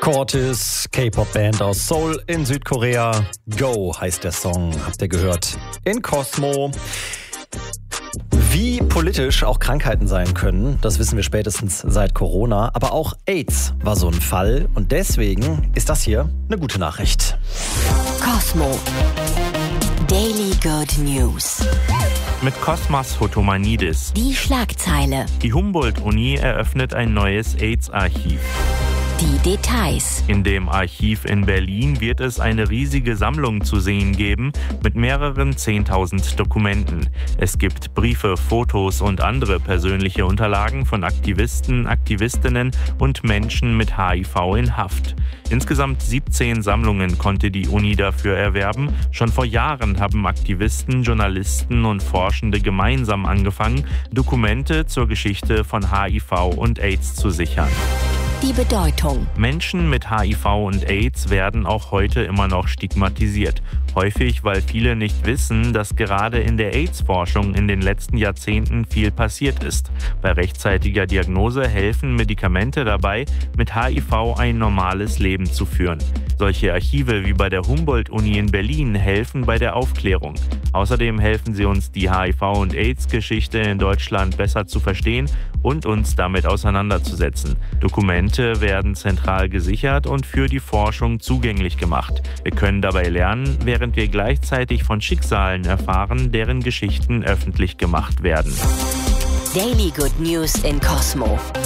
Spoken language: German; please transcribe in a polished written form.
Cortis, K-Pop-Band aus Seoul in Südkorea. Go heißt der Song, habt ihr gehört. In Cosmo. Wie politisch auch Krankheiten sein können, das wissen wir spätestens seit Corona. Aber auch AIDS war so ein Fall. Und deswegen ist das hier eine gute Nachricht. Cosmo. Daily Good News. Mit Kosmas Hotomanidis. Die Schlagzeile. Die Humboldt-Uni eröffnet ein neues AIDS-Archiv. Die Details. In dem Archiv in Berlin wird es eine riesige Sammlung zu sehen geben mit mehreren 10.000 Dokumenten. Es gibt Briefe, Fotos und andere persönliche Unterlagen von Aktivisten, Aktivistinnen und Menschen mit HIV in Haft. Insgesamt 17 Sammlungen konnte die Uni dafür erwerben. Schon vor Jahren haben Aktivisten, Journalisten und Forschende gemeinsam angefangen, Dokumente zur Geschichte von HIV und AIDS zu sichern. Die Bedeutung. Menschen mit HIV und AIDS werden auch heute immer noch stigmatisiert. Häufig, weil viele nicht wissen, dass gerade in der AIDS-Forschung in den letzten Jahrzehnten viel passiert ist. Bei rechtzeitiger Diagnose helfen Medikamente dabei, mit HIV ein normales Leben zu führen. Solche Archive wie bei der Humboldt-Uni in Berlin helfen bei der Aufklärung. Außerdem helfen sie uns, die HIV- und AIDS-Geschichte in Deutschland besser zu verstehen und uns damit auseinanderzusetzen. Dokumente werden zentral gesichert und für die Forschung zugänglich gemacht. Wir können dabei lernen, während wir gleichzeitig von Schicksalen erfahren, deren Geschichten öffentlich gemacht werden. Daily Good News in Cosmo.